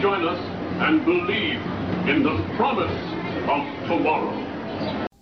join us and believe in the promise of tomorrow.